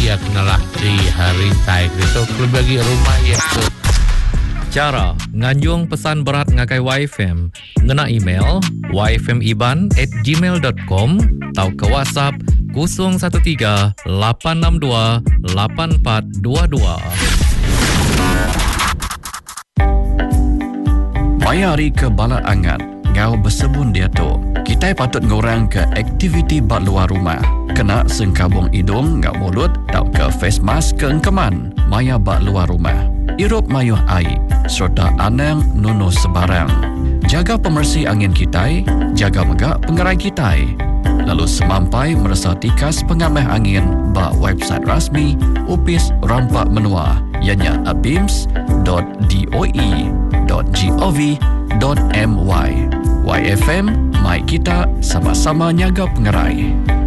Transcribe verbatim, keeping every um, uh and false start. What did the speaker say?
ia kenalah di hari tai itu klub bagi rumah ia tu. Cara nganjung pesan berat ngakai Y F M ngena email y f m iban at gmail dot com atau ke WhatsApp kosong satu tiga lapan enam dua lapan empat dua dua. Mayari ke bala angat ngau bersebun dia tu. Kita patut ngorang ke aktiviti bat luar rumah. Kena sengkabung hidung ngau mulut tau ke face mask ke engkeman. Maya bat luar rumah. Irup mayuh air serta anang nunuh sebarang. Jaga pemersih angin kita, jaga megak pengerai kita. Lalu semampai merasa tikas pengamah angin ba website rasmi Upis Rampak Menua ianya abims dot doe dot gov dot my. Y F M, mai kita sama-sama nyaga pengerai.